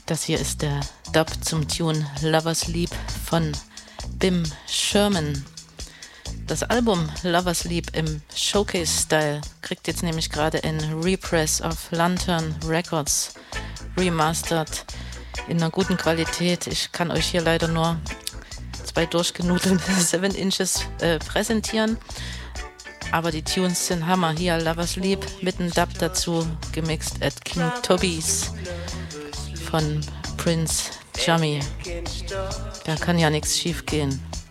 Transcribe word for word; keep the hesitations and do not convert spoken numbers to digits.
Das hier ist der Dub zum Tune Lover's Leap von Bim Sherman. Das Album Lover's Leap im Showcase-Style kriegt jetzt nämlich gerade ein Repress auf Lantern Records remastered in einer guten Qualität. Ich kann euch hier leider nur zwei durchgenudelte seven Inches äh, präsentieren, aber die Tunes sind Hammer. Hier Lover's Leap mit einem Dub dazu, gemixt at King Toby's von Prince Jammy. Da kann ja nichts schief gehen.